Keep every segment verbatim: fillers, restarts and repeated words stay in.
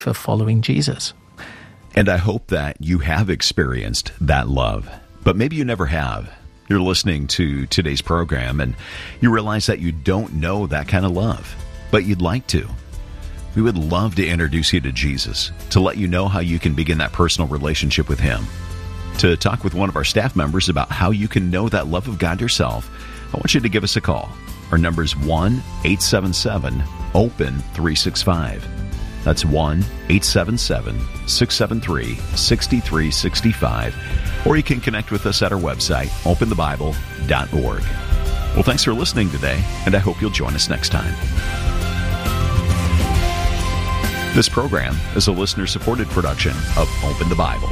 of following Jesus. And I hope that you have experienced that love, but maybe you never have. You're listening to today's program and you realize that you don't know that kind of love, but you'd like to. We would love to introduce you to Jesus, to let you know how you can begin that personal relationship with Him. To talk with one of our staff members about how you can know that love of God yourself, I want you to give us a call. Our number is one eight seven seven open three six five. That's one eight seven seven six seven three six three six five. Or you can connect with us at our website, open the bible dot org. Well, thanks for listening today, and I hope you'll join us next time. This program is a listener-supported production of Open the Bible.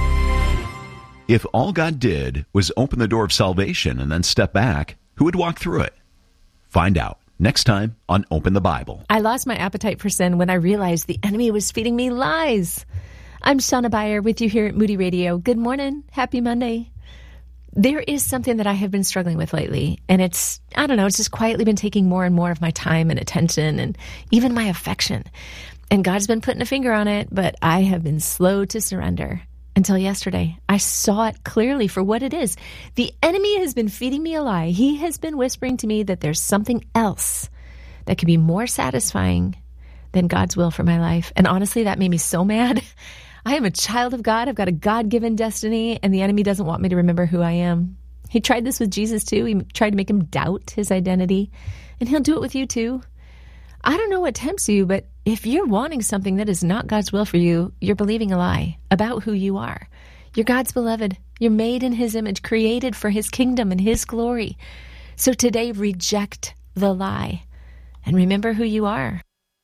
If all God did was open the door of salvation and then step back, who would walk through it? Find out next time on Open the Bible. I lost my appetite for sin when I realized the enemy was feeding me lies. I'm Shauna Beyer with you here at Moody Radio. Good morning. Happy Monday. There is something that I have been struggling with lately, and it's, I don't know, it's just quietly been taking more and more of my time and attention and even my affection. And God's been putting a finger on it, but I have been slow to surrender. Until yesterday, I saw it clearly for what it is. The enemy has been feeding me a lie. He has been whispering to me that there's something else that could be more satisfying than God's will for my life. And honestly, that made me so mad. I am a child of God. I've got a God-given destiny, and the enemy doesn't want me to remember who I am. He tried this with Jesus too. He tried to make him doubt his identity, and he'll do it with you too. I don't know what tempts you, but if you're wanting something that is not God's will for you, you're believing a lie about who you are. You're God's beloved. You're made in His image, created for His kingdom and His glory. So today, reject the lie and remember who you are.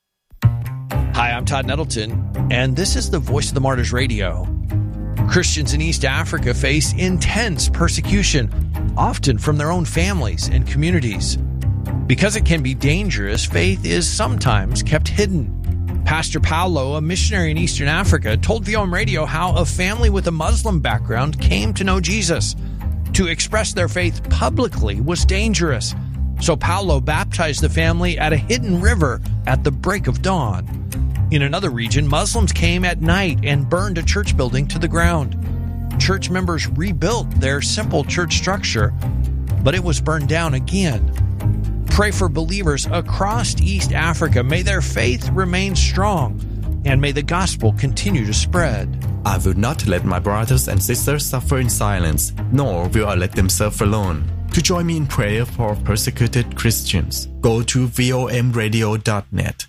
Hi, I'm Todd Nettleton, and this is the Voice of the Martyrs Radio. Christians in East Africa face intense persecution, often from their own families and communities. Because it can be dangerous, faith is sometimes kept hidden. Pastor Paulo, a missionary in Eastern Africa, told V O M Radio how a family with a Muslim background came to know Jesus. To express their faith publicly was dangerous, so Paulo baptized the family at a hidden river at the break of dawn. In another region, Muslims came at night and burned a church building to the ground. Church members rebuilt their simple church structure, but it was burned down again. Pray for believers across East Africa. May their faith remain strong, and may the gospel continue to spread. I will not let my brothers and sisters suffer in silence, nor will I let them suffer alone. To join me in prayer for persecuted Christians, go to V O M radio dot net.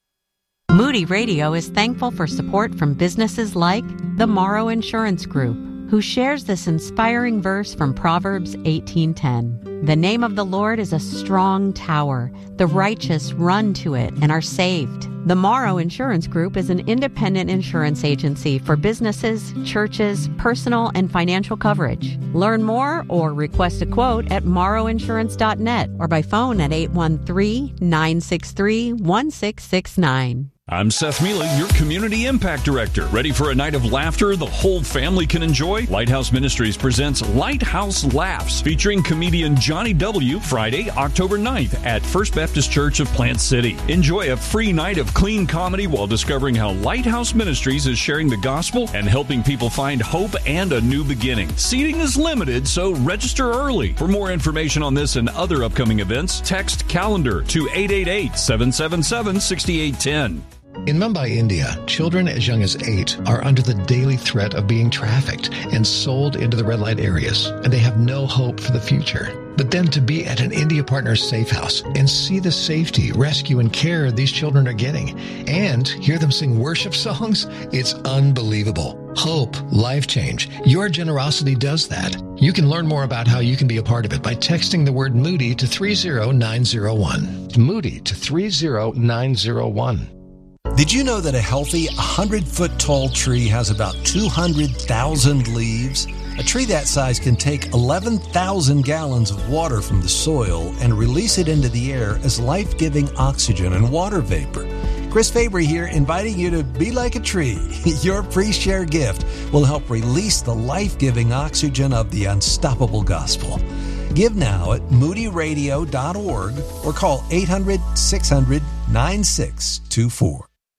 Moody Radio is thankful for support from businesses like the Morrow Insurance Group, who shares this inspiring verse from Proverbs eighteen ten. The name of the Lord is a strong tower. The righteous run to it and are saved. The Morrow Insurance Group is an independent insurance agency for businesses, churches, personal and financial coverage. Learn more or request a quote at morrow insurance dot net or by phone at eight one three, nine six three, one six six nine. I'm Seth Mealy, your Community Impact Director. Ready for a night of laughter the whole family can enjoy? Lighthouse Ministries presents Lighthouse Laughs, featuring comedian Johnny W. Friday, October ninth at First Baptist Church of Plant City. Enjoy a free night of clean comedy while discovering how Lighthouse Ministries is sharing the gospel and helping people find hope and a new beginning. Seating is limited, so register early. For more information on this and other upcoming events, text CALENDAR to eight eight eight, seven seven seven, six eight one zero. In Mumbai, India, children as young as eight are under the daily threat of being trafficked and sold into the red light areas, and they have no hope for the future. But then to be at an India Partners safe house and see the safety, rescue, and care these children are getting, and hear them sing worship songs, it's unbelievable. Hope, life change. Your generosity does that. You can learn more about how you can be a part of it by texting the word Moody to three zero nine zero one. Moody to three zero nine zero one. Did you know that a healthy one hundred foot tall tree has about two hundred thousand leaves? A tree that size can take eleven thousand gallons of water from the soil and release it into the air as life-giving oxygen and water vapor. Chris Fabry here, inviting you to be like a tree. Your pre-share gift will help release the life-giving oxygen of the unstoppable gospel. Give now at moody radio dot org or call eight hundred, six hundred, nine six two four.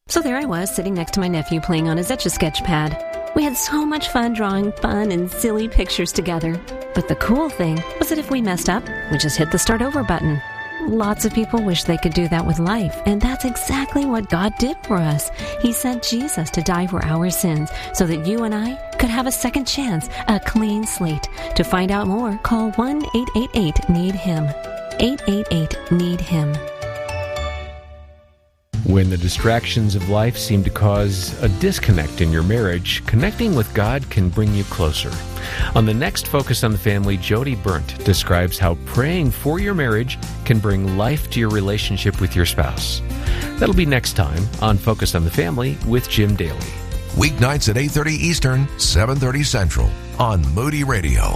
So there I was, sitting next to my nephew playing on his Etch-a-Sketch pad. We had so much fun drawing fun and silly pictures together. But the cool thing was that if we messed up, we just hit the start over button. Lots of people wish they could do that with life, and that's exactly what God did for us. He sent Jesus to die for our sins so that you and I could have a second chance, a clean slate. To find out more, call one eight eight eight need him. eight eight eight need him. When the distractions of life seem to cause a disconnect in your marriage, connecting with God can bring you closer. On the next Focus on the Family, Jody Burnt describes how praying for your marriage can bring life to your relationship with your spouse. That'll be next time on Focus on the Family with Jim Daly. Weeknights at eight thirty Eastern, seven thirty Central on Moody Radio.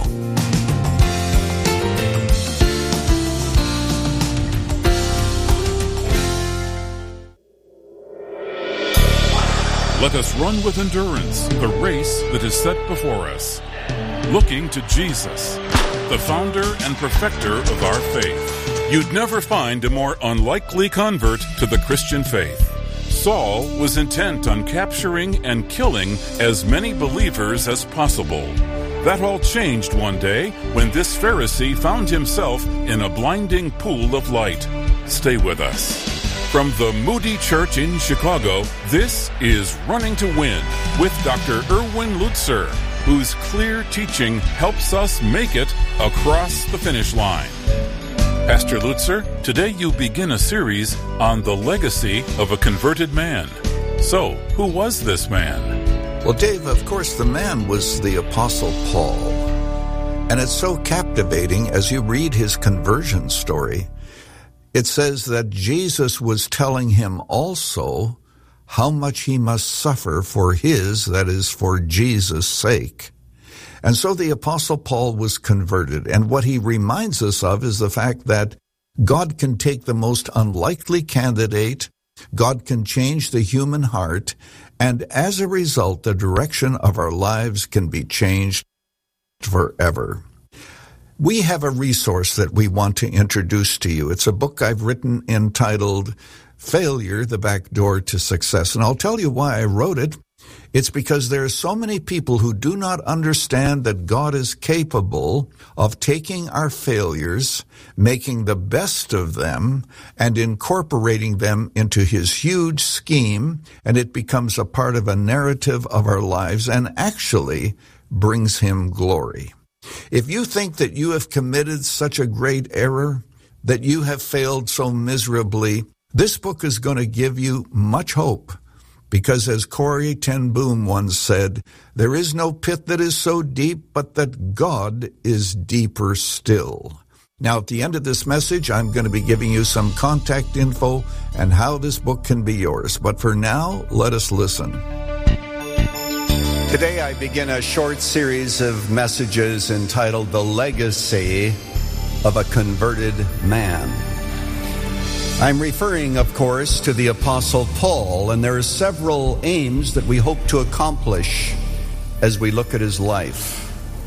Let us run with endurance the race that is set before us, looking to Jesus, the founder and perfecter of our faith. You'd never find a more unlikely convert to the Christian faith. Saul was intent on capturing and killing as many believers as possible. That all changed one day when this Pharisee found himself in a blinding pool of light. Stay with us. From the Moody Church in Chicago, this is Running to Win with Doctor Erwin Lutzer, whose clear teaching helps us make it across the finish line. Pastor Lutzer, today you begin a series on the legacy of a converted man. So, who was this man? Well, Dave, of course, the man was the Apostle Paul. And it's so captivating as you read his conversion story. It says that Jesus was telling him also how much he must suffer for his, that is, for Jesus' sake. And so the Apostle Paul was converted. And what he reminds us of is the fact that God can take the most unlikely candidate, God can change the human heart, and as a result, the direction of our lives can be changed forever. We have a resource that we want to introduce to you. It's a book I've written entitled Failure, the Back Door to Success. And I'll tell you why I wrote it. It's because there are so many people who do not understand that God is capable of taking our failures, making the best of them, and incorporating them into his huge scheme, and it becomes a part of a narrative of our lives and actually brings him glory. If you think that you have committed such a great error, that you have failed so miserably, this book is going to give you much hope. Because as Corrie ten Boom once said, there is no pit that is so deep, but that God is deeper still. Now, at the end of this message, I'm going to be giving you some contact info and how this book can be yours. But for now, let us listen. Today I begin a short series of messages entitled The Legacy of a Converted Man. I'm referring, of course, to the Apostle Paul, and there are several aims that we hope to accomplish as we look at his life.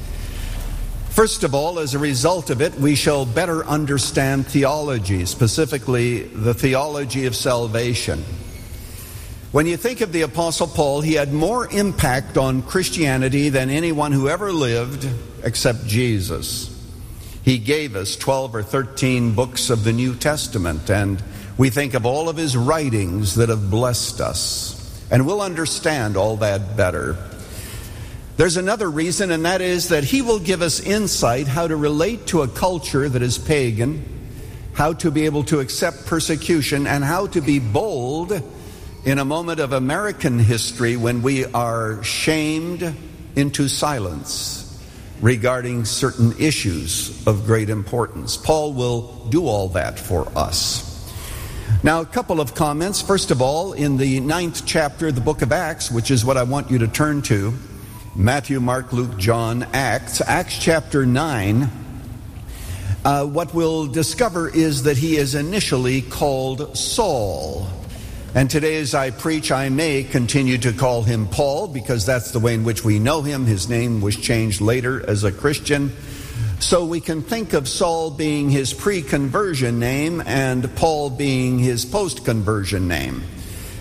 First of all, as a result of it, we shall better understand theology, specifically the theology of salvation. When you think of the Apostle Paul, he had more impact on Christianity than anyone who ever lived except Jesus. He gave us twelve or thirteen books of the New Testament, and we think of all of his writings that have blessed us. And we'll understand all that better. There's another reason, and that is that he will give us insight how to relate to a culture that is pagan, how to be able to accept persecution, and how to be bold in a moment of American history when we are shamed into silence regarding certain issues of great importance. Paul will do all that for us. Now, a couple of comments. First of all, in the ninth chapter of the book of Acts, which is what I want you to turn to, Matthew, Mark, Luke, John, Acts, Acts chapter nine, uh, what we'll discover is that he is initially called Saul. And today as I preach, I may continue to call him Paul because that's the way in which we know him. His name was changed later as a Christian. So we can think of Saul being his pre-conversion name and Paul being his post-conversion name.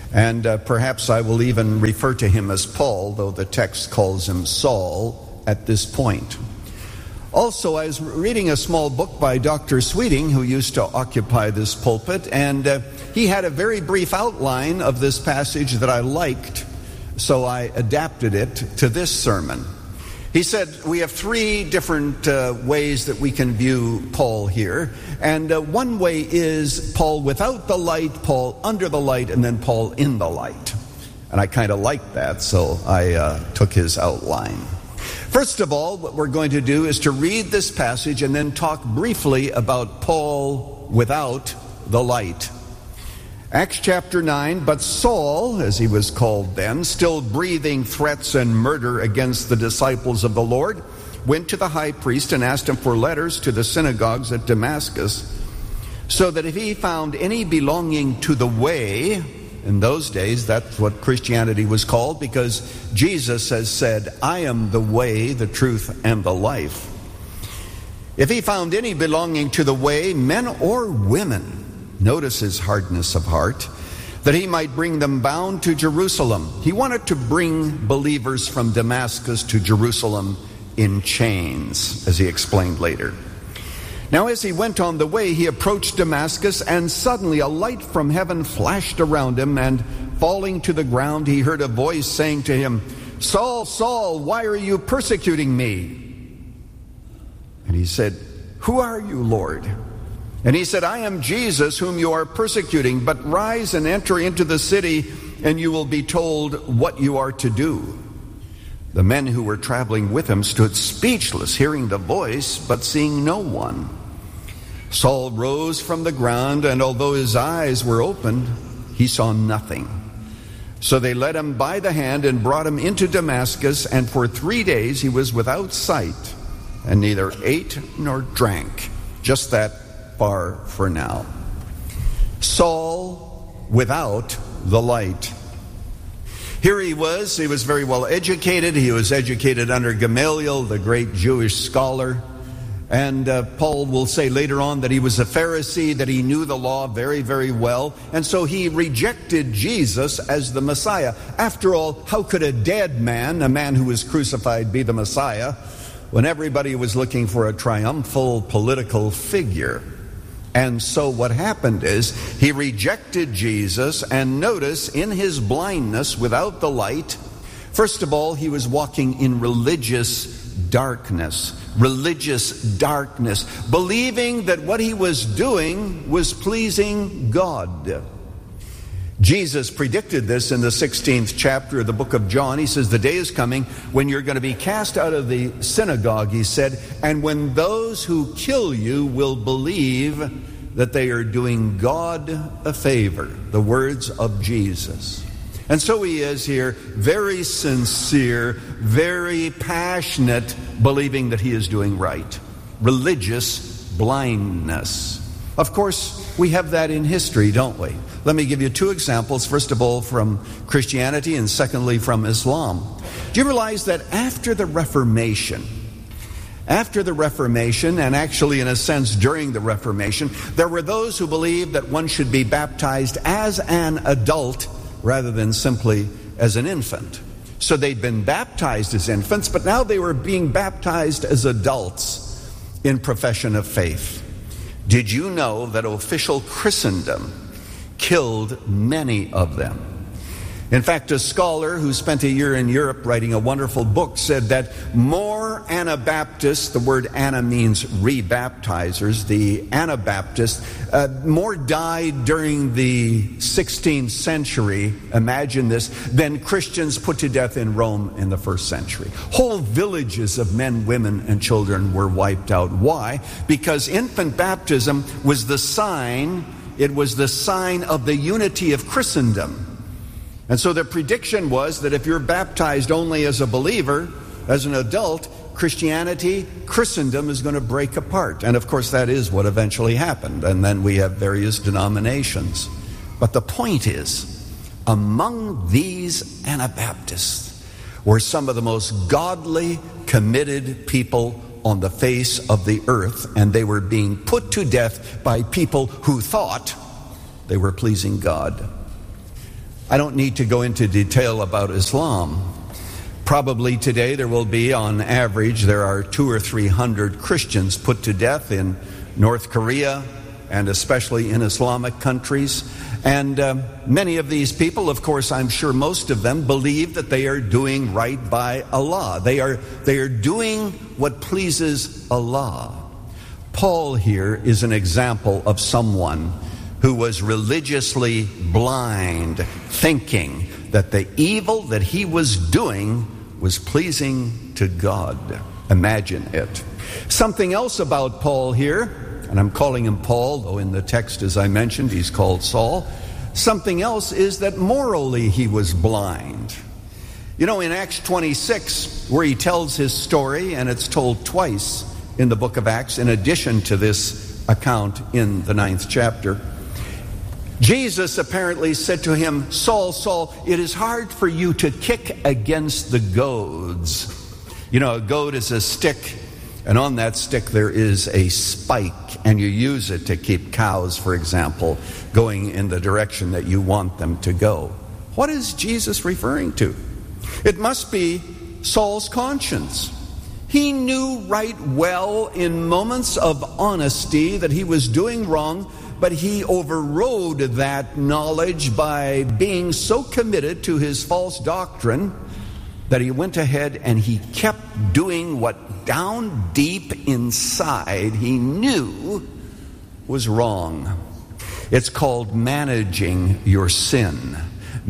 And uh, perhaps I will even refer to him as Paul, though the text calls him Saul at this point. Also, I was reading a small book by Doctor Sweeting, who used to occupy this pulpit, and uh, he had a very brief outline of this passage that I liked, so I adapted it to this sermon. He said we have three different uh, ways that we can view Paul here. And uh, one way is Paul without the light, Paul under the light, and then Paul in the light. And I kind of liked that, so I uh, took his outline. First of all, what we're going to do is to read this passage and then talk briefly about Paul without the light. Acts chapter nine, but Saul, as he was called then, still breathing threats and murder against the disciples of the Lord, went to the high priest and asked him for letters to the synagogues at Damascus, so that if he found any belonging to the way, in those days that's what Christianity was called, because Jesus has said, I am the way, the truth, and the life. If he found any belonging to the way, men or women, notice his hardness of heart, that he might bring them bound to Jerusalem. He wanted to bring believers from Damascus to Jerusalem in chains, as he explained later. Now, as he went on the way, he approached Damascus, and suddenly a light from heaven flashed around him, and falling to the ground, he heard a voice saying to him, Saul, Saul, why are you persecuting me? And he said, Who are you, Lord? And he said, I am Jesus whom you are persecuting, but rise and enter into the city, and you will be told what you are to do. The men who were traveling with him stood speechless, hearing the voice, but seeing no one. Saul rose from the ground, and although his eyes were opened, he saw nothing. So they led him by the hand and brought him into Damascus, and for three days he was without sight, and neither ate nor drank. Just that far for now. Saul without the light. Here he was, he was very well educated. He was educated under Gamaliel, the great Jewish scholar. And uh, Paul will say later on that he was a Pharisee, that he knew the law very, very well. And so he rejected Jesus as the Messiah. After all, how could a dead man, a man who was crucified, be the Messiah, when everybody was looking for a triumphal political figure? And so what happened is he rejected Jesus, and notice in his blindness without the light, first of all, he was walking in religious darkness, religious darkness, believing that what he was doing was pleasing God. Jesus predicted this in the sixteenth chapter of the book of John. He says, the day is coming when you're going to be cast out of the synagogue, he said, and when those who kill you will believe that they are doing God a favor. The words of Jesus. And so he is here, very sincere, very passionate, believing that he is doing right. Religious blindness. Of course, we have that in history, don't we? Let me give you two examples. First of all, from Christianity, and secondly, from Islam. Do you realize that after the Reformation, after the Reformation, and actually in a sense during the Reformation, there were those who believed that one should be baptized as an adult rather than simply as an infant. So they'd been baptized as infants, but now they were being baptized as adults in profession of faith. Did you know that official Christendom killed many of them? In fact, a scholar who spent a year in Europe writing a wonderful book said that more Anabaptists, the word Ana means rebaptizers, the Anabaptists, uh, more died during the sixteenth century, imagine this, than Christians put to death in Rome in the first century. Whole villages of men, women, and children were wiped out. Why? Because infant baptism was the sign, it was the sign of the unity of Christendom. And so the prediction was that if you're baptized only as a believer, as an adult, Christianity, Christendom is going to break apart. And of course that is what eventually happened. And then we have various denominations. But the point is, among these Anabaptists were some of the most godly, committed people on the face of the earth. And they were being put to death by people who thought they were pleasing God. I don't need to go into detail about Islam. Probably today there will be, on average, there are two or three hundred Christians put to death in North Korea and especially in Islamic countries. And uh, many of these people, of course, I'm sure most of them believe that they are doing right by Allah. They are, they are doing what pleases Allah. Paul here is an example of someone who was religiously blind, thinking that the evil that he was doing was pleasing to God. Imagine it. Something else about Paul here, and I'm calling him Paul, though in the text, as I mentioned, he's called Saul. Something else is that morally he was blind. You know, in Acts twenty-six, where he tells his story, and it's told twice in the book of Acts, in addition to this account in the ninth chapter, Jesus apparently said to him, Saul, Saul, it is hard for you to kick against the goads. You know, a goad is a stick, and on that stick there is a spike, and you use it to keep cows, for example, going in the direction that you want them to go. What is Jesus referring to? It must be Saul's conscience. He knew right well in moments of honesty that he was doing wrong, but he overrode that knowledge by being so committed to his false doctrine that he went ahead and he kept doing what down deep inside he knew was wrong. It's called managing your sin,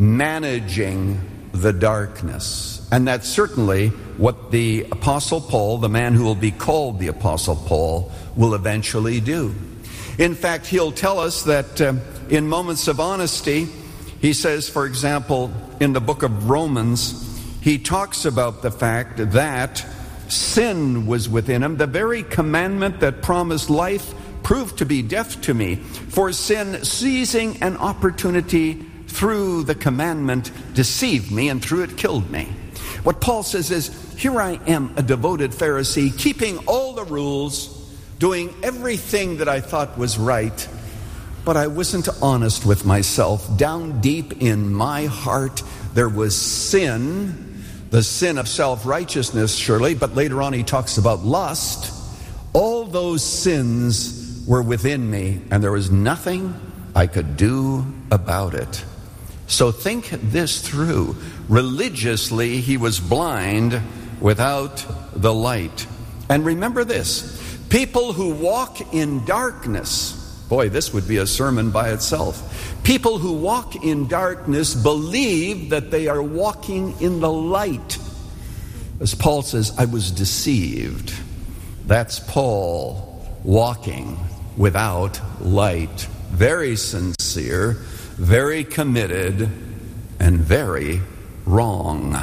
managing the darkness. And that's certainly what the Apostle Paul, the man who will be called the Apostle Paul, will eventually do. In fact, he'll tell us that uh, in moments of honesty, he says, for example, in the book of Romans, he talks about the fact that sin was within him. The very commandment that promised life proved to be death to me. For sin, seizing an opportunity through the commandment, deceived me, and through it killed me. What Paul says is, here I am, a devoted Pharisee, keeping all the rules, doing everything that I thought was right, but I wasn't honest with myself. Down deep in my heart, there was sin, the sin of self-righteousness, surely, but later on he talks about lust. All those sins were within me, and there was nothing I could do about it. So think this through. Religiously, he was blind without the light. And remember this, people who walk in darkness, boy, this would be a sermon by itself. People who walk in darkness believe that they are walking in the light. As Paul says, I was deceived. That's Paul walking without light. Very sincere, very committed, and very wrong.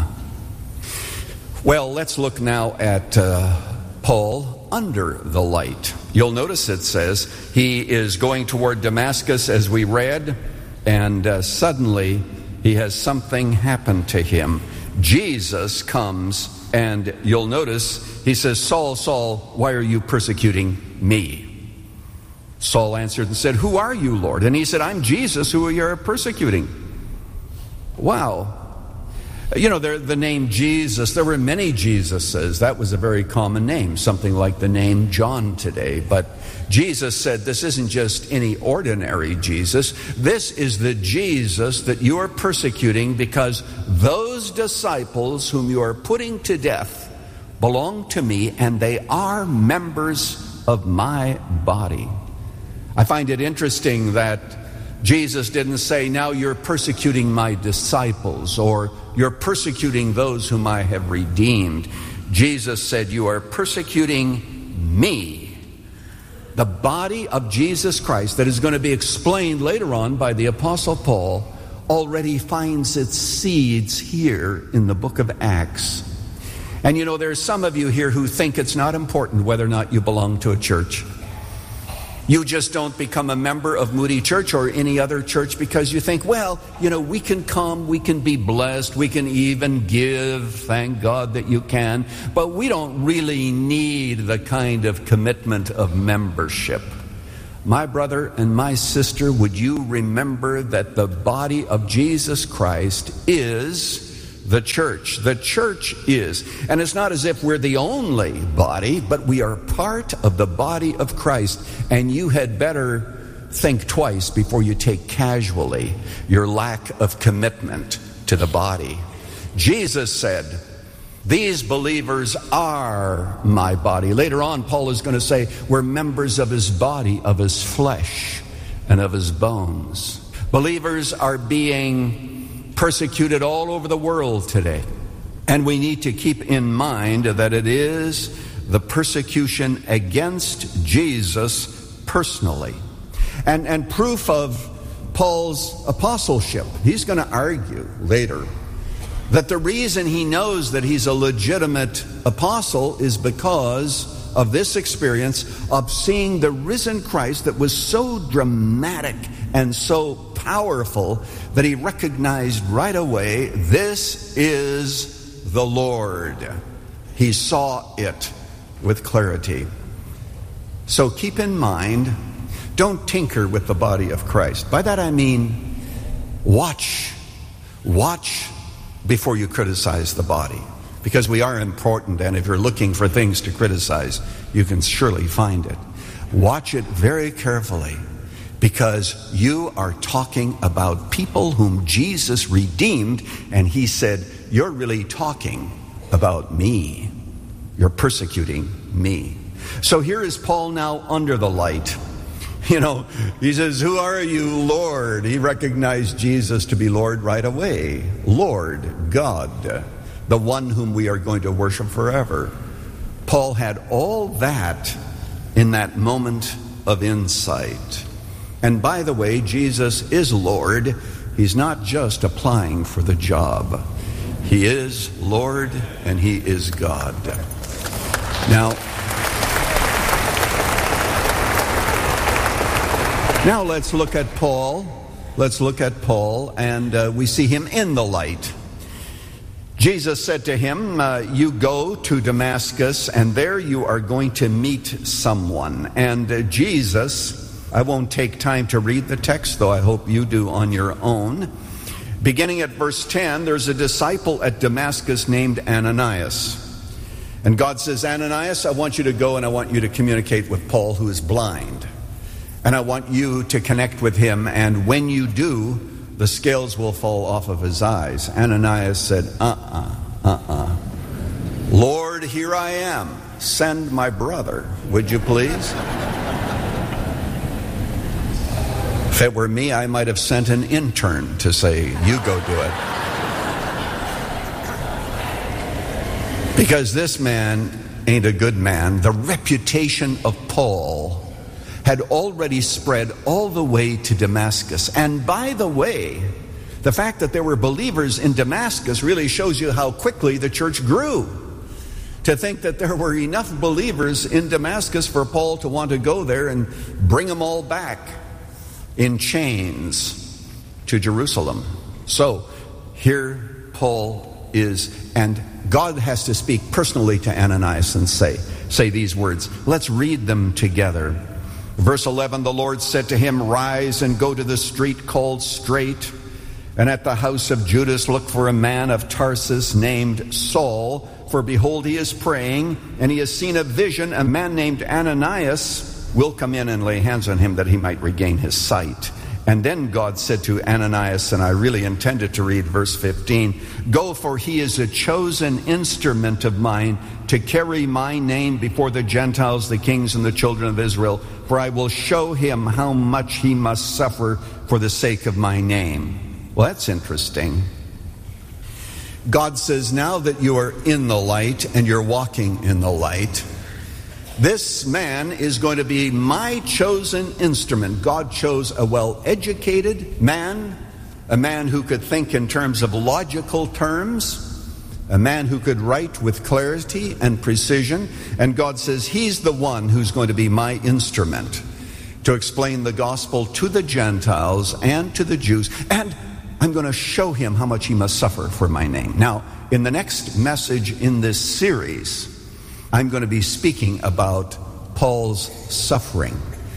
Well, let's look now at uh, Paul under the light. You'll notice it says he is going toward Damascus, as we read, and uh, suddenly he has something happen to him. Jesus comes, and you'll notice he says, Saul, Saul, why are you persecuting me? Saul answered and said, who are you, Lord? And he said, I'm Jesus, who you are persecuting. Wow. You know, there, the name Jesus, there were many Jesuses. That was a very common name, something like the name John today. But Jesus said, this isn't just any ordinary Jesus. This is the Jesus that you are persecuting, because those disciples whom you are putting to death belong to me, and they are members of my body. I find it interesting that Jesus didn't say, now you're persecuting my disciples, or you're persecuting those whom I have redeemed. Jesus said, you are persecuting me. The body of Jesus Christ, that is going to be explained later on by the Apostle Paul, already finds its seeds here in the book of Acts. And you know, there's some of you here who think it's not important whether or not you belong to a church. You just don't become a member of Moody Church or any other church because you think, well, you know, we can come, we can be blessed, we can even give, thank God that you can, but we don't really need the kind of commitment of membership. My brother and my sister, would you remember that the body of Jesus Christ is the church? The church is. And it's not as if we're the only body, but we are part of the body of Christ. And you had better think twice before you take casually your lack of commitment to the body. Jesus said, these believers are my body. Later on, Paul is going to say, we're members of his body, of his flesh, and of his bones. Believers are being persecuted all over the world today. And we need to keep in mind that it is the persecution against Jesus personally. And, and proof of Paul's apostleship, he's going to argue later that the reason he knows that he's a legitimate apostle is because of this experience of seeing the risen Christ that was so dramatic and so powerful that he recognized right away, this is the Lord. He saw it with clarity. So keep in mind, don't tinker with the body of Christ. By that I mean, watch, watch before you criticize the body. Because we are important, and if you're looking for things to criticize, you can surely find it. Watch it very carefully, because you are talking about people whom Jesus redeemed, and he said, you're really talking about me. You're persecuting me. So here is Paul now under the light. You know, he says, who are you, Lord? He recognized Jesus to be Lord right away. Lord, God, the one whom we are going to worship forever. Paul had all that in that moment of insight. And by the way, Jesus is Lord. He's not just applying for the job. He is Lord and he is God. Now, Now let's look at Paul. Let's look at Paul, and uh, we see him in the light. Jesus said to him, uh, you go to Damascus, and there you are going to meet someone. And uh, Jesus, I won't take time to read the text, though I hope you do on your own. Beginning at verse ten, there's a disciple at Damascus named Ananias. And God says, Ananias, I want you to go and I want you to communicate with Paul, who is blind. And I want you to connect with him, and when you do, the scales will fall off of his eyes. Ananias said, uh-uh, uh-uh. Lord, here I am. Send my brother, would you please? If it were me, I might have sent an intern to say, you go do it. Because this man ain't a good man. The reputation of Paul had already spread all the way to Damascus. And by the way, the fact that there were believers in Damascus really shows you how quickly the church grew. To think that there were enough believers in Damascus for Paul to want to go there and bring them all back in chains to Jerusalem. So here Paul is, and God has to speak personally to Ananias and say, say these words. Let's read them together. Verse eleven, the Lord said to him, rise and go to the street called Straight, and at the house of Judas look for a man of Tarsus named Saul, for behold, he is praying, and he has seen a vision. A man named Ananias will come in and lay hands on him that he might regain his sight. And then God said to Ananias, and I really intended to read verse fifteen, go, for he is a chosen instrument of mine to carry my name before the Gentiles, the kings, and the children of Israel. For I will show him how much he must suffer for the sake of my name. Well, that's interesting. God says, now that you are in the light and you're walking in the light, this man is going to be my chosen instrument. God chose a well-educated man, a man who could think in terms of logical terms, a man who could write with clarity and precision. And God says he's the one who's going to be my instrument to explain the gospel to the Gentiles and to the Jews. And I'm going to show him how much he must suffer for my name. Now, in the next message in this series, I'm going to be speaking about Paul's suffering.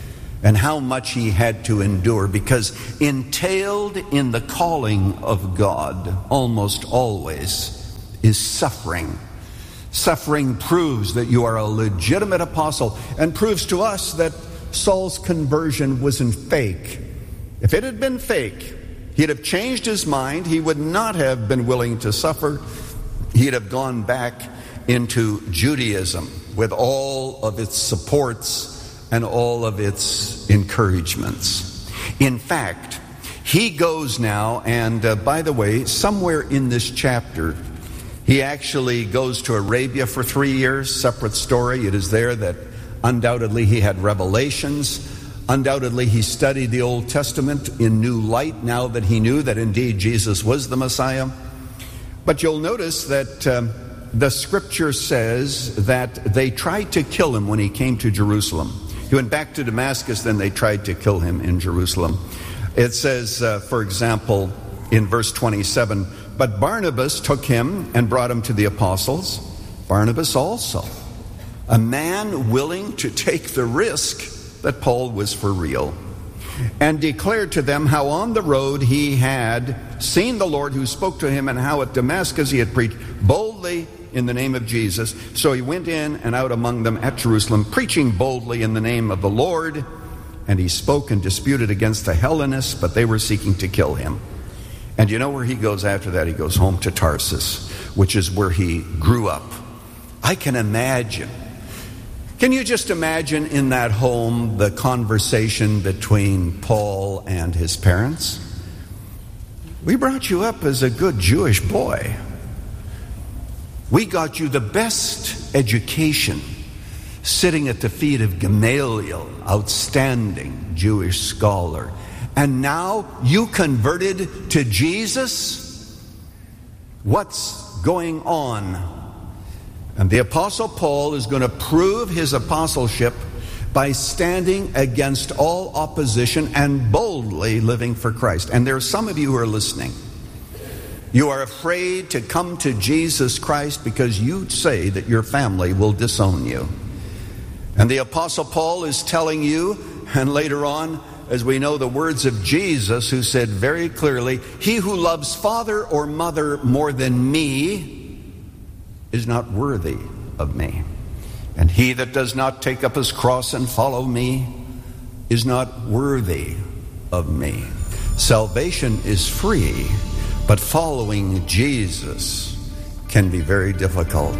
and how much he had to endure, because entailed in the calling of God almost always is suffering. Suffering proves that you are a legitimate apostle and proves to us that Saul's conversion wasn't fake. If it had been fake, he'd have changed his mind. He would not have been willing to suffer. He'd have gone back into Judaism with all of its supports and all of its encouragements. In fact, he goes now, and uh, by the way, somewhere in this chapter, he actually goes to Arabia for three years, separate story. It is there that undoubtedly he had revelations. Undoubtedly he studied the Old Testament in new light now that he knew that indeed Jesus was the Messiah. But you'll notice that um, the scripture says that they tried to kill him when he came to Jerusalem. He went back to Damascus, then they tried to kill him in Jerusalem. It says, uh, for example, in verse twenty-seven, but Barnabas took him and brought him to the apostles. Barnabas also, a man willing to take the risk that Paul was for real, and declared to them how on the road he had seen the Lord who spoke to him, and how at Damascus he had preached boldly in the name of Jesus. So he went in and out among them at Jerusalem, preaching boldly in the name of the Lord. And he spoke and disputed against the Hellenists, but they were seeking to kill him. And you know where he goes after that? He goes home to Tarsus, which is where he grew up. I can imagine. Can you just imagine in that home the conversation between Paul and his parents? We brought you up as a good Jewish boy. We got you the best education, sitting at the feet of Gamaliel, outstanding Jewish scholar. And now you converted to Jesus? What's going on? And the Apostle Paul is going to prove his apostleship by standing against all opposition and boldly living for Christ. And there are some of you who are listening. You are afraid to come to Jesus Christ because you say that your family will disown you. And the Apostle Paul is telling you, and later on, as we know the words of Jesus, who said very clearly, he who loves father or mother more than me is not worthy of me. And he that does not take up his cross and follow me is not worthy of me. Salvation is free, but following Jesus can be very difficult.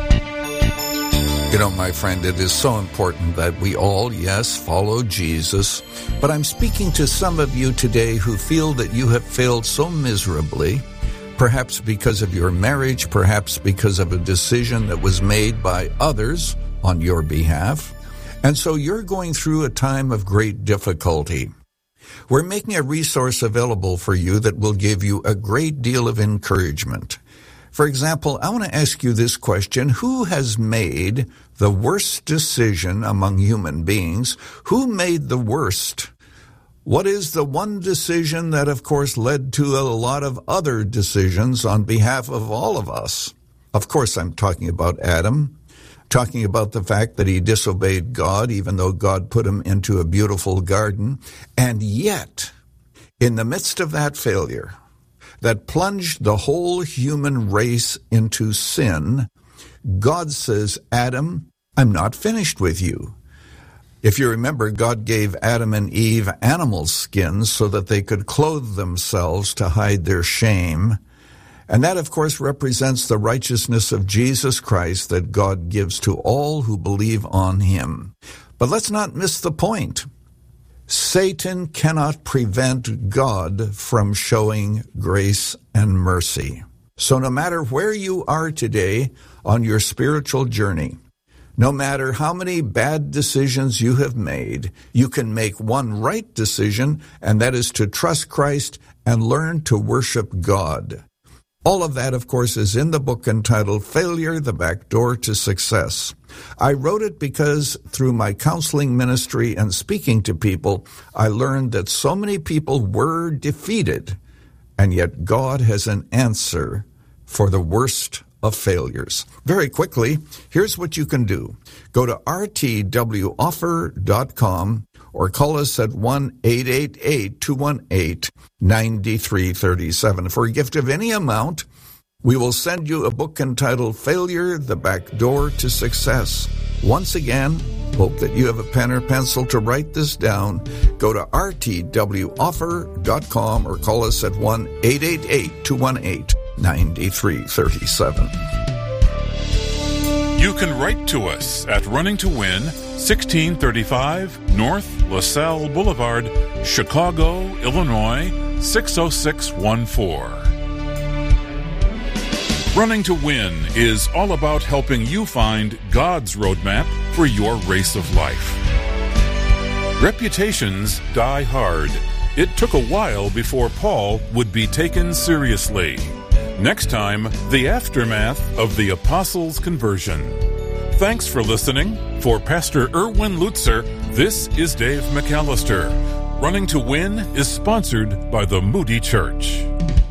You know, my friend, it is so important that we all, yes, follow Jesus. But I'm speaking to some of you today who feel that you have failed so miserably, perhaps because of your marriage, perhaps because of a decision that was made by others on your behalf. And so you're going through a time of great difficulty. We're making a resource available for you that will give you a great deal of encouragement. For example, I want to ask you this question. Who has made the worst decision among human beings? Who made the worst? What is the one decision that, of course, led to a lot of other decisions on behalf of all of us? Of course, I'm talking about Adam, talking about the fact that he disobeyed God, even though God put him into a beautiful garden. And yet, in the midst of that failure, that plunged the whole human race into sin, God says, Adam, I'm not finished with you. If you remember, God gave Adam and Eve animal skins so that they could clothe themselves to hide their shame. And that, of course, represents the righteousness of Jesus Christ that God gives to all who believe on him. But let's not miss the point. Satan cannot prevent God from showing grace and mercy. So no matter where you are today on your spiritual journey, no matter how many bad decisions you have made, you can make one right decision, and that is to trust Christ and learn to worship God. All of that, of course, is in the book entitled Failure, the Back Door to Success. I wrote it because through my counseling ministry and speaking to people, I learned that so many people were defeated, and yet God has an answer for the worst of failures. Very quickly, here's what you can do. Go to r t w offer dot com or call us at one eight eight eight, two one eight, nine three three seven. For a gift of any amount, we will send you a book entitled Failure, the Back Door to Success. Once again, hope that you have a pen or pencil to write this down. Go to r t w offer dot com or call us at one eight eight eight, two one eight, nine three three seven. You can write to us at Running to Win, sixteen thirty-five North LaSalle Boulevard, Chicago, Illinois, six oh six one four. Running to Win is all about helping you find God's roadmap for your race of life. Reputations die hard. It took a while before Paul would be taken seriously. Next time, the aftermath of the apostles' conversion. Thanks for listening. For Pastor Erwin Lutzer, this is Dave McAllister. Running to Win is sponsored by the Moody Church.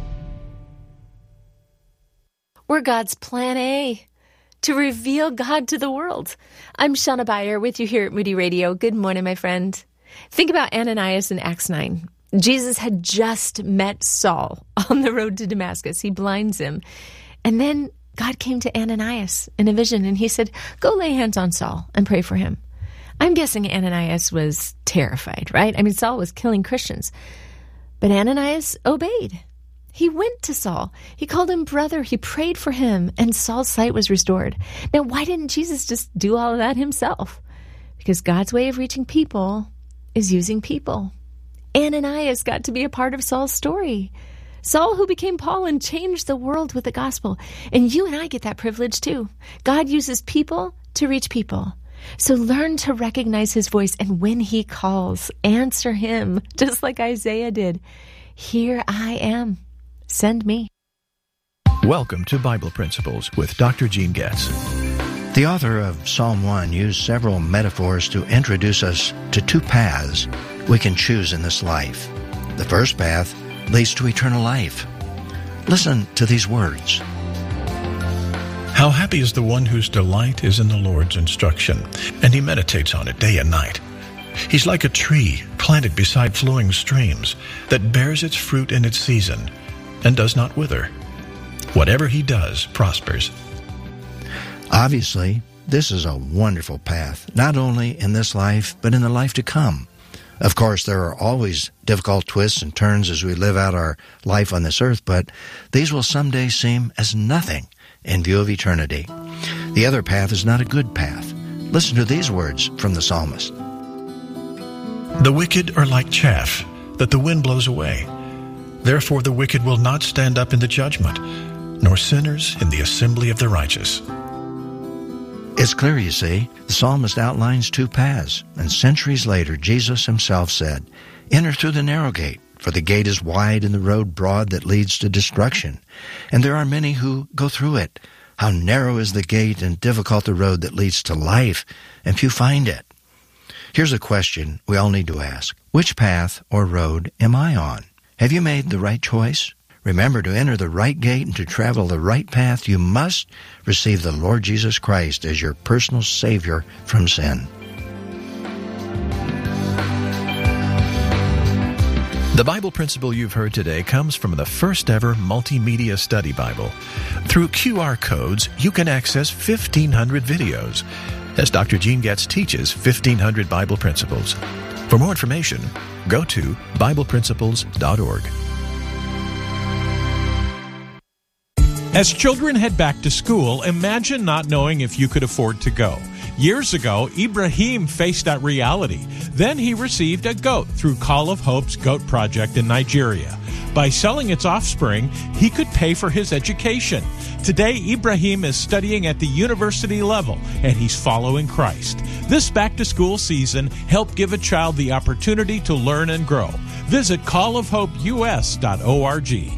We're God's plan A, to reveal God to the world. I'm Shauna Beyer with you here at Moody Radio. Good morning, my friend. Think about Ananias in Acts nine. Jesus had just met Saul on the road to Damascus. He blinds him. And then God came to Ananias in a vision, and he said, go lay hands on Saul and pray for him. I'm guessing Ananias was terrified, right? I mean, Saul was killing Christians. But Ananias obeyed. He went to Saul. He called him brother. He prayed for him, and Saul's sight was restored. Now, why didn't Jesus just do all of that himself? Because God's way of reaching people is using people. Ananias got to be a part of Saul's story. Saul, who became Paul and changed the world with the gospel. And you and I get that privilege too. God uses people to reach people. So learn to recognize his voice, and when he calls, answer him, just like Isaiah did. Here I am. Send me. Welcome to Bible Principles with Doctor Gene Getz. The author of Psalm one used several metaphors to introduce us to two paths we can choose in this life. The first path leads to eternal life. Listen to these words. How happy is the one whose delight is in the Lord's instruction, and he meditates on it day and night. He's like a tree planted beside flowing streams that bears its fruit in its season and does not wither. Whatever he does prospers. Obviously, this is a wonderful path, not only in this life, but in the life to come. Of course, there are always difficult twists and turns as we live out our life on this earth, but these will someday seem as nothing in view of eternity. The other path is not a good path. Listen to these words from the psalmist. The wicked are like chaff that the wind blows away. Therefore the wicked will not stand up in the judgment, nor sinners in the assembly of the righteous. It's clear, you see, the psalmist outlines two paths, and centuries later Jesus himself said, enter through the narrow gate, for the gate is wide and the road broad that leads to destruction, and there are many who go through it. How narrow is the gate and difficult the road that leads to life, and few find it. Here's a question we all need to ask. Which path or road am I on? Have you made the right choice? Remember, to enter the right gate and to travel the right path, you must receive the Lord Jesus Christ as your personal Savior from sin. The Bible principle you've heard today comes from the first ever multimedia study Bible. Through Q R codes, you can access fifteen hundred videos as Doctor Gene Getz teaches fifteen hundred Bible principles. For more information, go to Bible Principles dot org. As children head back to school, imagine not knowing if you could afford to go. Years ago, Ibrahim faced that reality. Then he received a goat through Call of Hope's Goat Project in Nigeria. By selling its offspring, he could pay for his education. Today, Ibrahim is studying at the university level, and he's following Christ. This back-to-school season, help give a child the opportunity to learn and grow. Visit call of hope U S dot org.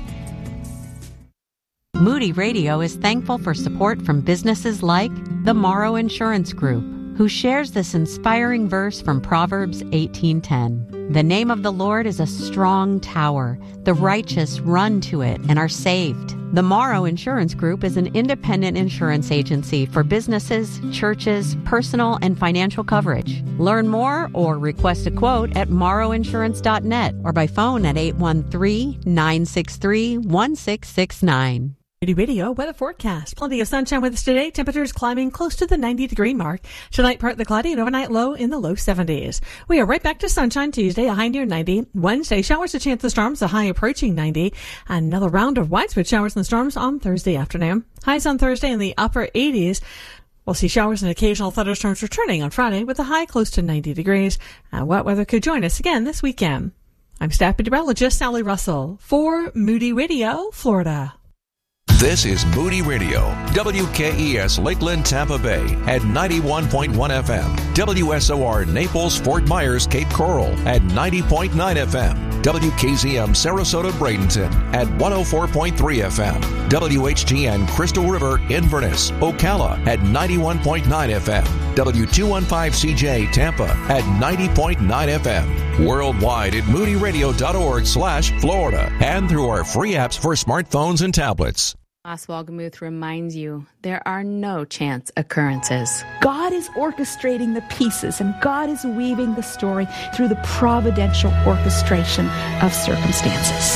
Moody Radio is thankful for support from businesses like the Morrow Insurance Group, who shares this inspiring verse from Proverbs eighteen ten. The name of the Lord is a strong tower. The righteous run to it and are saved. The Morrow Insurance Group is an independent insurance agency for businesses, churches, personal, and financial coverage. Learn more or request a quote at morrow insurance dot net or by phone at eight one three, nine six three, one six six nine. Radio weather forecast. Plenty of sunshine with us today. Temperatures climbing close to the ninety degree mark. Tonight, partly cloudy and overnight low in the low seventies. We are right back to sunshine Tuesday, a high near ninety. Wednesday, showers, a chance of storms, a high approaching ninety. Another round of widespread showers and storms on Thursday afternoon. Highs on Thursday in the upper eighties. We'll see showers and occasional thunderstorms returning on Friday with a high close to ninety degrees. And wet weather could join us again this weekend. I'm staff meteorologist Sally Russell for Moody Radio, Florida. This is Moody Radio, W K E S Lakeland, Tampa Bay at ninety-one point one F M, W S O R Naples, Fort Myers, Cape Coral at ninety point nine F M, W K Z M Sarasota, Bradenton at one oh four point three F M, W H T N Crystal River, Inverness, Ocala at ninety-one point nine F M, W two fifteen C J Tampa at ninety point nine F M, worldwide at moody radio dot org slash Florida and through our free apps for smartphones and tablets. Oswald Gamuth reminds you there are no chance occurrences. God is orchestrating the pieces, and God is weaving the story through the providential orchestration of circumstances.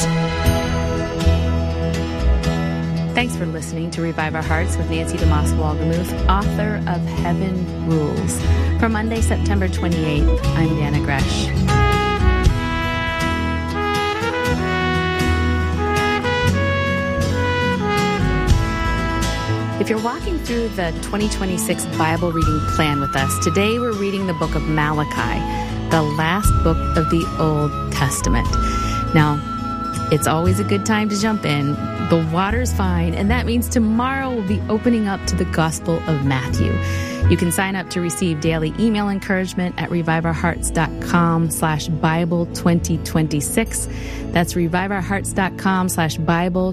Thanks for listening to Revive Our Hearts with Nancy DeMoss Walgamuth, author of Heaven Rules. For Monday, September twenty-eighth, I'm Dana Gresh. If you're walking through the twenty twenty-six Bible reading plan with us, today we're reading the book of Malachi, the last book of the Old Testament. Now, it's always a good time to jump in. The water's fine, and that means tomorrow we'll be opening up to the Gospel of Matthew. You can sign up to receive daily email encouragement at reviveourhearts.com slash Bible 2026. That's reviveourhearts.com slash Bible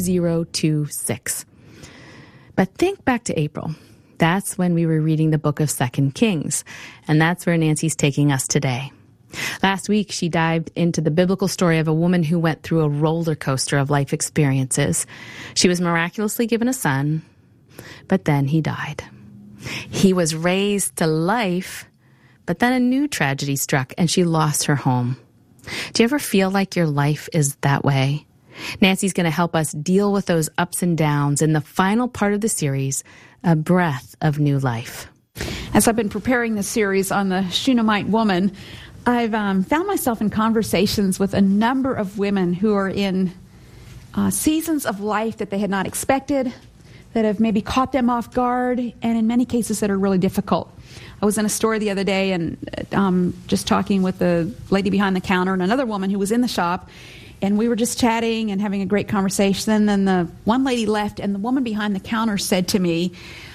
2026. But think back to April. That's when we were reading the book of Second Kings, and that's where Nancy's taking us today. Last week, she dived into the biblical story of a woman who went through a roller coaster of life experiences. She was miraculously given a son, but then he died. He was raised to life, but then a new tragedy struck, and she lost her home. Do you ever feel like your life is that way? Nancy's going to help us deal with those ups and downs in the final part of the series, A Breath of New Life. As I've been preparing this series on the Shunammite woman, I've um, found myself in conversations with a number of women who are in uh, seasons of life that they had not expected, that have maybe caught them off guard, and in many cases that are really difficult. I was in a store the other day and um, just talking with the lady behind the counter and another woman who was in the shop, and we were just chatting and having a great conversation. And then the one lady left, and the woman behind the counter said to me,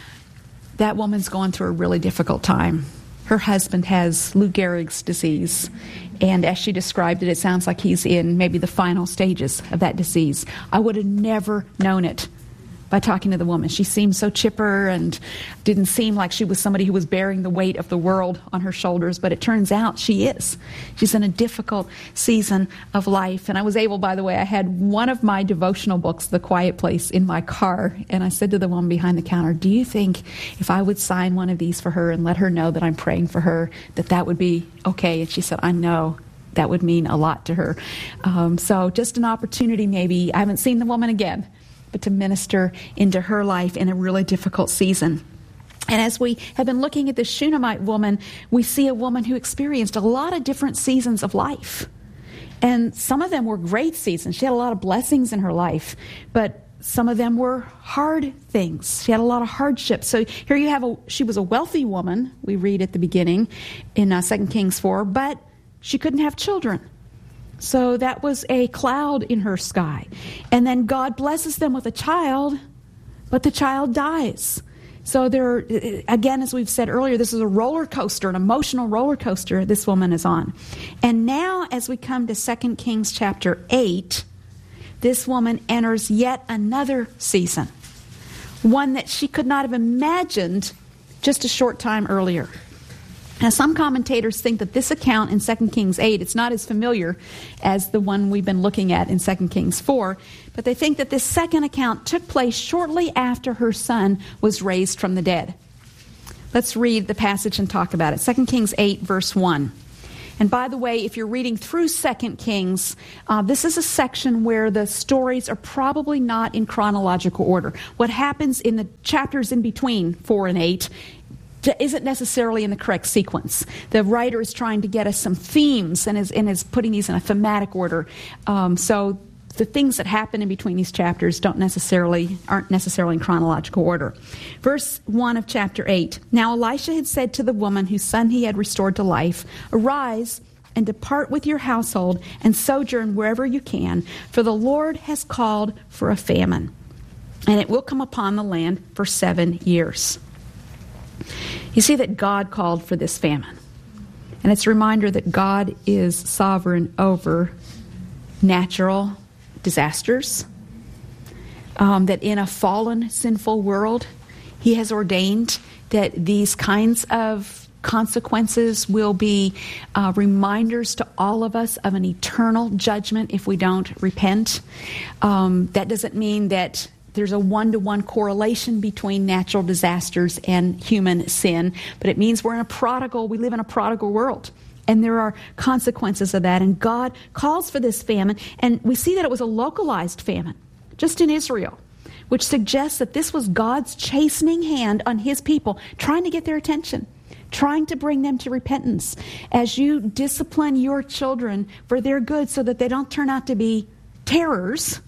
that woman's going through a really difficult time. Her husband has Lou Gehrig's disease, and as she described it, it sounds like he's in maybe the final stages of that disease. I would have never known it by talking to the woman. She seemed so chipper and didn't seem like she was somebody who was bearing the weight of the world on her shoulders, but it turns out she is. She's in a difficult season of life. And I was able, by the way, I had one of my devotional books, The Quiet Place, in my car, and I said to the woman behind the counter, do you think if I would sign one of these for her and let her know that I'm praying for her, that that would be okay? And she said, I know. That would mean a lot to her. Um, so just an opportunity maybe. I haven't seen the woman again, but to minister into her life in a really difficult season. And as we have been looking at this Shunammite woman, we see a woman who experienced a lot of different seasons of life. And some of them were great seasons. She had a lot of blessings in her life, but some of them were hard things. She had a lot of hardships. So here you have a, she was a wealthy woman, we read at the beginning in uh, Second Kings four, but she couldn't have children. So that was a cloud in her sky. And then God blesses them with a child, but the child dies. So there, again, as we've said earlier, this is a roller coaster, an emotional roller coaster this woman is on. And now as we come to Second Kings chapter eight, this woman enters yet another season, one that she could not have imagined just a short time earlier. Now, some commentators think that this account in Second Kings eight, it's not as familiar as the one we've been looking at in Second Kings four, but they think that this second account took place shortly after her son was raised from the dead. Let's read the passage and talk about it. Second Kings eight, verse one. And by the way, if you're reading through Second Kings, uh, this is a section where the stories are probably not in chronological order. What happens in the chapters in between four and eight isn't necessarily in the correct sequence. The writer is trying to get us some themes and is, and is putting these in a thematic order. Um, so the things that happen in between these chapters don't necessarily aren't necessarily in chronological order. Verse one of chapter eight. Now Elisha had said to the woman whose son he had restored to life, "Arise and depart with your household and sojourn wherever you can, for the Lord has called for a famine, and it will come upon the land for seven years." You see that God called for this famine. And it's a reminder that God is sovereign over natural disasters. Um, that in a fallen, sinful world, He has ordained that these kinds of consequences will be uh, reminders to all of us of an eternal judgment if we don't repent. Um, that doesn't mean that there's a one-to-one correlation between natural disasters and human sin, but it means we're in a prodigal, we live in a prodigal world. And there are consequences of that. And God calls for this famine. And we see that it was a localized famine, just in Israel, which suggests that this was God's chastening hand on His people, trying to get their attention, trying to bring them to repentance. As you discipline your children for their good so that they don't turn out to be terrors,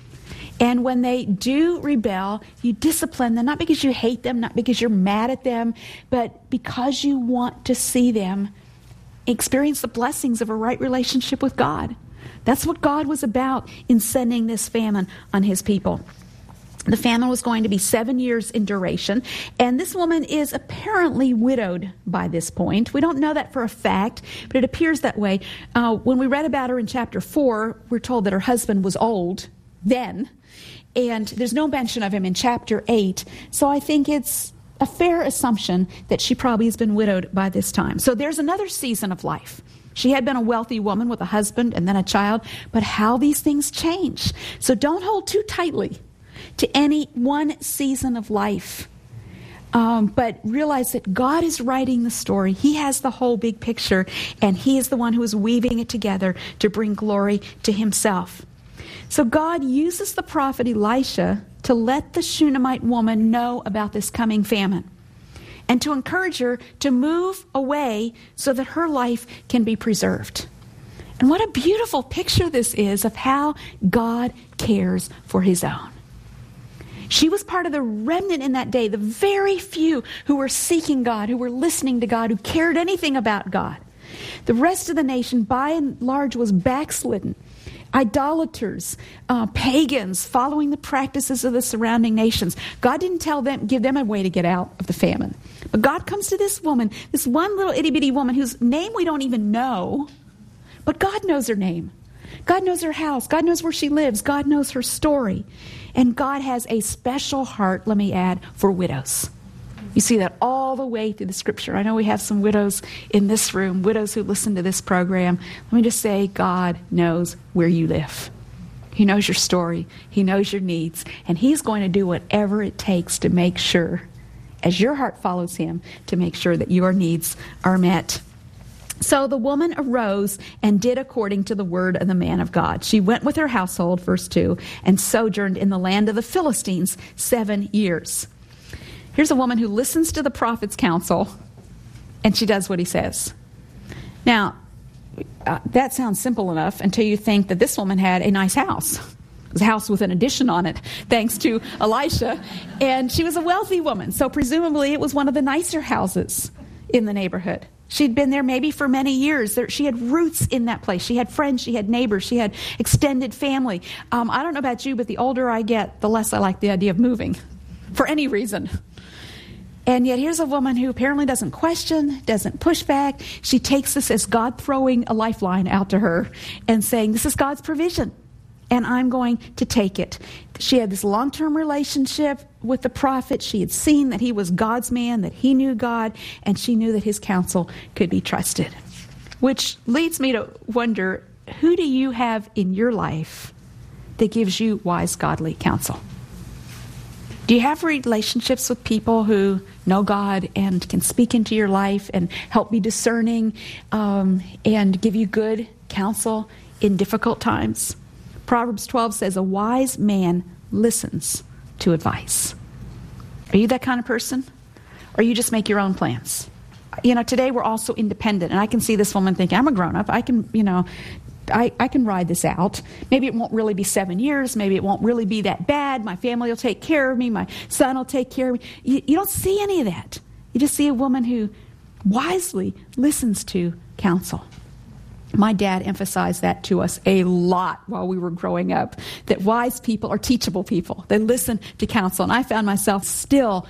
and when they do rebel, you discipline them, not because you hate them, not because you're mad at them, but because you want to see them experience the blessings of a right relationship with God. That's what God was about in sending this famine on His people. The famine was going to be seven years in duration, and this woman is apparently widowed by this point. We don't know that for a fact, but it appears that way. Uh, when we read about her in chapter four, we're told that her husband was old then, and there's no mention of him in chapter eight, so I think it's a fair assumption that she probably has been widowed by this time. So there's another season of life. She had been a wealthy woman with a husband and then a child, but how these things change. So don't hold too tightly to any one season of life, um, but realize that God is writing the story. He has the whole big picture, and He is the one who is weaving it together to bring glory to Himself. So God uses the prophet Elisha to let the Shunammite woman know about this coming famine and to encourage her to move away so that her life can be preserved. And what a beautiful picture this is of how God cares for His own. She was part of the remnant in that day, the very few who were seeking God, who were listening to God, who cared anything about God. The rest of the nation, by and large, was backslidden. Idolaters, uh, pagans, following the practices of the surrounding nations. God didn't tell them, give them a way to get out of the famine. But God comes to this woman, this one little itty-bitty woman whose name we don't even know, but God knows her name. God knows her house. God knows where she lives. God knows her story. And God has a special heart, let me add, for widows. You see that all the way through the Scripture. I know we have some widows in this room, widows who listen to this program. Let me just say, God knows where you live. He knows your story. He knows your needs. And He's going to do whatever it takes to make sure, as your heart follows Him, to make sure that your needs are met. So the woman arose and did according to the word of the man of God. She went with her household, verse two, and sojourned in the land of the Philistines seven years. Here's a woman who listens to the prophet's counsel, and she does what he says. Now, uh, that sounds simple enough until you think that this woman had a nice house. It was a house with an addition on it, thanks to Elisha. And she was a wealthy woman, so presumably it was one of the nicer houses in the neighborhood. She'd been there maybe for many years. There, she had roots in that place. She had friends. She had neighbors. She had extended family. Um, I don't know about you, but the older I get, the less I like the idea of moving for any reason. And yet here's a woman who apparently doesn't question, doesn't push back. She takes this as God throwing a lifeline out to her and saying, this is God's provision, and I'm going to take it. She had this long-term relationship with the prophet. She had seen that he was God's man, that he knew God, and she knew that his counsel could be trusted. Which leads me to wonder, who do you have in your life that gives you wise, godly counsel? Do you have relationships with people who know God and can speak into your life and help be discerning um, and give you good counsel in difficult times? Proverbs twelve says, a wise man listens to advice. Are you that kind of person? Or you just make your own plans? You know, today we're all so independent, and I can see this woman thinking, I'm a grown-up. I can, you know, I, I can ride this out. Maybe it won't really be seven years. Maybe it won't really be that bad. My family will take care of me. My son will take care of me. You, you don't see any of that. You just see a woman who wisely listens to counsel. My dad emphasized that to us a lot while we were growing up, that wise people are teachable people. They listen to counsel. And I found myself still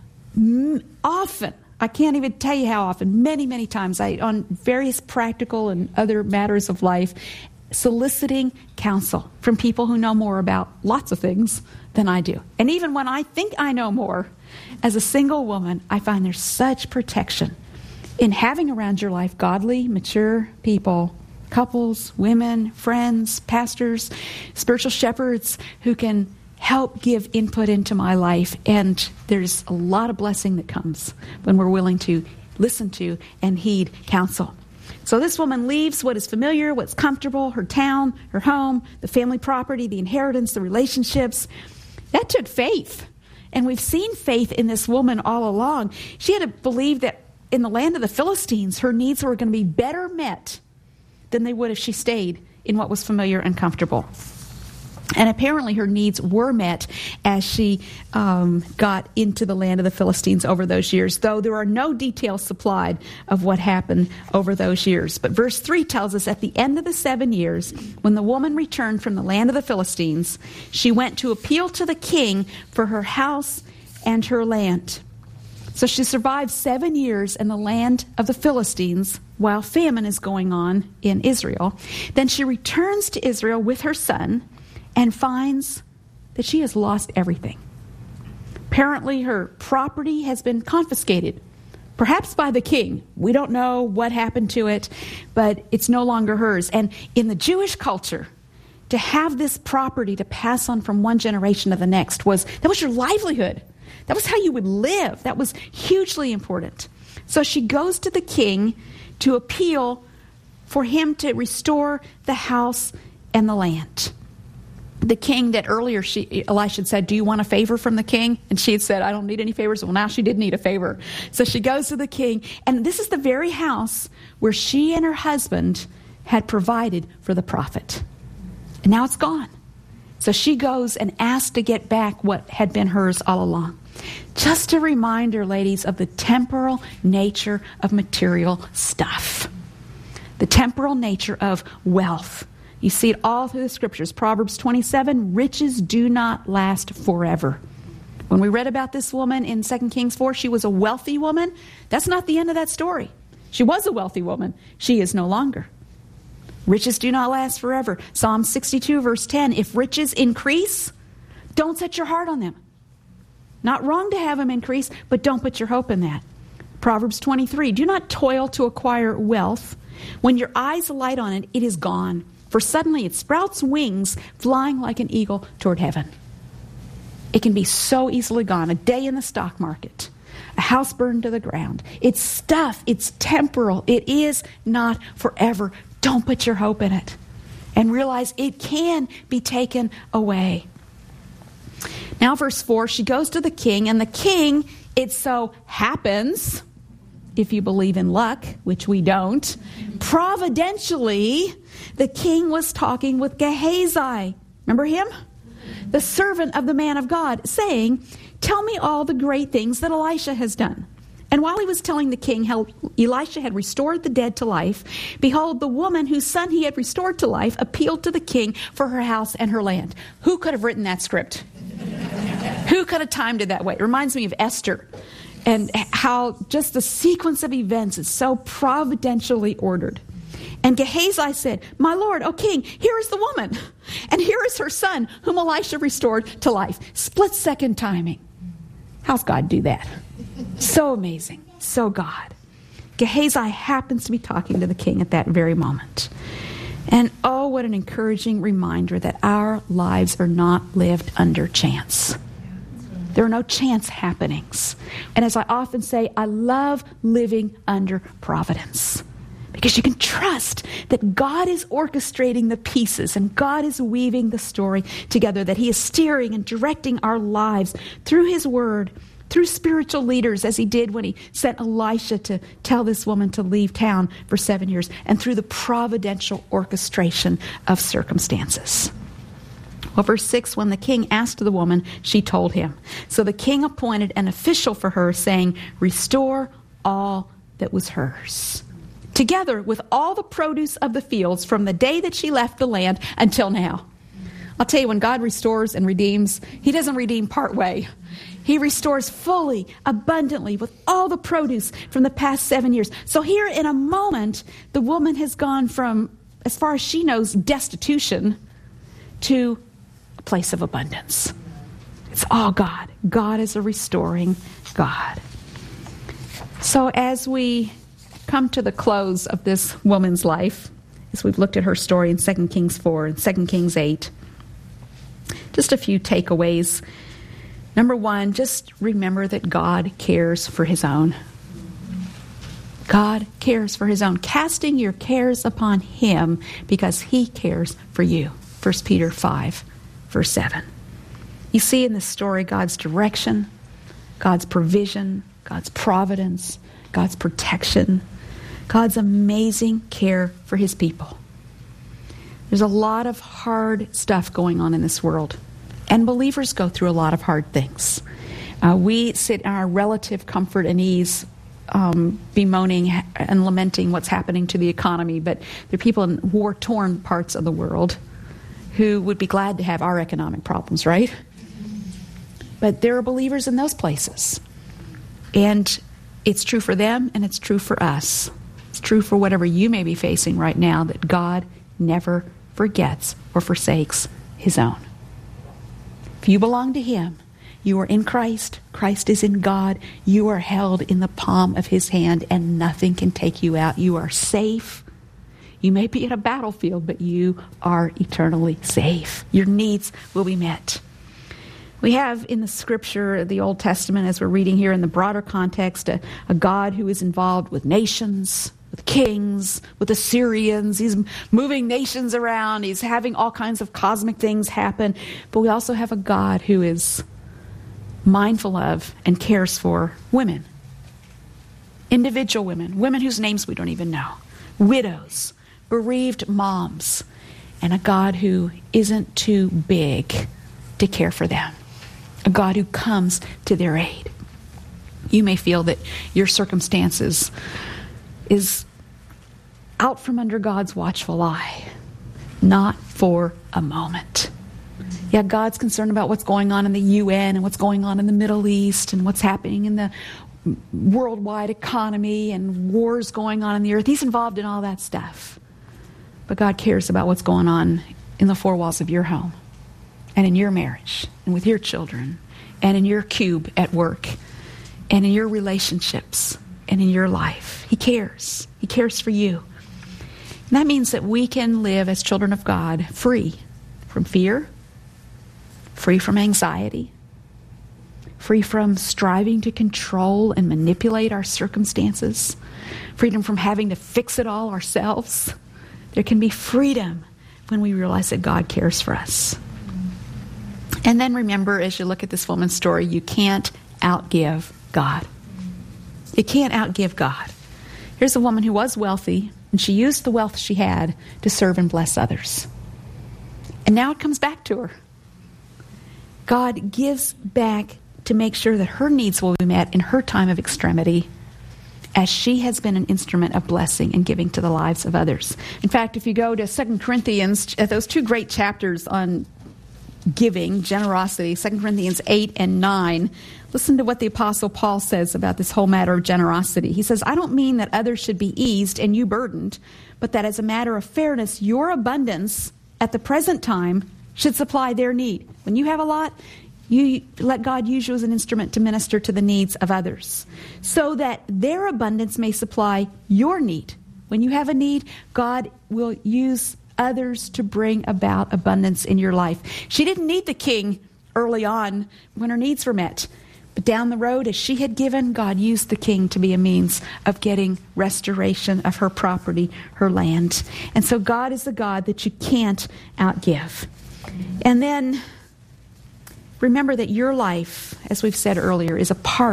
m- often, I can't even tell you how often, many, many times, I, on various practical and other matters of life, soliciting counsel from people who know more about lots of things than I do. And even when I think I know more, as a single woman, I find there's such protection in having around your life godly, mature people, couples, women, friends, pastors, spiritual shepherds who can help give input into my life. And there's a lot of blessing that comes when we're willing to listen to and heed counsel. So this woman leaves what is familiar, what's comfortable, her town, her home, the family property, the inheritance, the relationships. That took faith. And we've seen faith in this woman all along. She had to believe that in the land of the Philistines, her needs were going to be better met than they would if she stayed in what was familiar and comfortable. And apparently her needs were met as she um, got into the land of the Philistines over those years, though there are no details supplied of what happened over those years. But verse three tells us at the end of the seven years, when the woman returned from the land of the Philistines, she went to appeal to the king for her house and her land. So she survived seven years in the land of the Philistines while famine is going on in Israel. Then she returns to Israel with her son and finds that she has lost everything. Apparently her property has been confiscated, perhaps by the king. We don't know what happened to it, but it's no longer hers. And in the Jewish culture, to have this property to pass on from one generation to the next was, that was your livelihood. That was how you would live. That was hugely important. So she goes to the king to appeal for him to restore the house and the land. The king that earlier she, Elisha had said, do you want a favor from the king? And she had said, I don't need any favors. Well, now she did need a favor. So she goes to the king. And this is the very house where she and her husband had provided for the prophet. And now it's gone. So she goes and asks to get back what had been hers all along. Just a reminder, ladies, of the temporal nature of material stuff. The temporal nature of wealth. You see it all through the scriptures. Proverbs twenty-seven, riches do not last forever. When we read about this woman in Second Kings four, she was a wealthy woman. That's not the end of that story. She was a wealthy woman. She is no longer. Riches do not last forever. Psalm sixty-two, verse ten, if riches increase, don't set your heart on them. Not wrong to have them increase, but don't put your hope in that. Proverbs twenty-three, do not toil to acquire wealth. When your eyes alight on it, it is gone. For suddenly it sprouts wings, flying like an eagle toward heaven. It can be so easily gone. A day in the stock market. A house burned to the ground. It's stuff. It's temporal. It is not forever. Don't put your hope in it. And realize it can be taken away. Now verse four, she goes to the king, and the king, it so happens, if you believe in luck, which we don't, providentially, the king was talking with Gehazi. Remember him? The servant of the man of God, saying, tell me all the great things that Elisha has done. And while he was telling the king how Elisha had restored the dead to life, behold, the woman whose son he had restored to life appealed to the king for her house and her land. Who could have written that script? Who could have timed it that way? It reminds me of Esther and how just the sequence of events is so providentially ordered. And Gehazi said, "My lord, O king, here is the woman, and here is her son, whom Elisha restored to life." Split second timing. How's God do that? So amazing. So God. Gehazi happens to be talking to the king at that very moment. And oh, what an encouraging reminder that our lives are not lived under chance. There are no chance happenings. And as I often say, I love living under providence. Because you can trust that God is orchestrating the pieces and God is weaving the story together, that He is steering and directing our lives through His Word, through spiritual leaders, as He did when He sent Elisha to tell this woman to leave town for seven years, and through the providential orchestration of circumstances. Well, verse six, when the king asked the woman, she told him. So the king appointed an official for her, saying, "Restore all that was hers, together with all the produce of the fields from the day that she left the land until now." I'll tell you, when God restores and redeems, He doesn't redeem part way. He restores fully, abundantly, with all the produce from the past seven years. So here in a moment, the woman has gone from, as far as she knows, destitution to a place of abundance. It's all God. God is a restoring God. So as we come to the close of this woman's life, as we've looked at her story in Second Kings four and Second Kings eight, just a few takeaways. Number one, just remember that God cares for His own. God cares for His own. Casting your cares upon Him because He cares for you. First Peter five, verse seven. You see in this story God's direction, God's provision, God's providence, God's protection, God's amazing care for His people. There's a lot of hard stuff going on in this world. And believers go through a lot of hard things. Uh, we sit in our relative comfort and ease, um, bemoaning and lamenting what's happening to the economy. But there are people in war-torn parts of the world who would be glad to have our economic problems, right? But there are believers in those places. And it's true for them and it's true for us. It's true for whatever you may be facing right now, that God never forgets or forsakes His own. If you belong to Him, you are in Christ, Christ is in God, you are held in the palm of His hand and nothing can take you out. You are safe. You may be in a battlefield, but you are eternally safe. Your needs will be met. We have in the Scripture, the Old Testament, as we're reading here in the broader context, a, a God who is involved with nations, with kings, with Assyrians. He's moving nations around. He's having all kinds of cosmic things happen. But we also have a God who is mindful of and cares for women. Individual women. Women whose names we don't even know. Widows. Bereaved moms. And a God who isn't too big to care for them. A God who comes to their aid. You may feel that your circumstances is out from under God's watchful eye. Not for a moment. Yeah, God's concerned about what's going on in the U N and what's going on in the Middle East and what's happening in the worldwide economy and wars going on in the earth. He's involved in all that stuff. But God cares about what's going on in the four walls of your home and in your marriage and with your children and in your cube at work and in your relationships and in your life. He cares. He cares for you. And that means that we can live as children of God free from fear, free from anxiety, free from striving to control and manipulate our circumstances, freedom from having to fix it all ourselves. There can be freedom when we realize that God cares for us. And then remember, as you look at this woman's story, you can't outgive God. You can't outgive God. Here's a woman who was wealthy, and she used the wealth she had to serve and bless others. And now it comes back to her. God gives back to make sure that her needs will be met in her time of extremity, as she has been an instrument of blessing and giving to the lives of others. In fact, if you go to Second Corinthians, those two great chapters on giving, generosity, Second Corinthians eight and nine. Listen to what the Apostle Paul says about this whole matter of generosity. He says, I don't mean that others should be eased and you burdened, but that as a matter of fairness, your abundance at the present time should supply their need. When you have a lot, you let God use you as an instrument to minister to the needs of others, so that their abundance may supply your need. When you have a need, God will use others to bring about abundance in your life. She didn't need the king early on when her needs were met. But down the road, as she had given, God used the king to be a means of getting restoration of her property, her land. And so God is the God that you can't outgive. And then remember that your life, as we've said earlier, is a part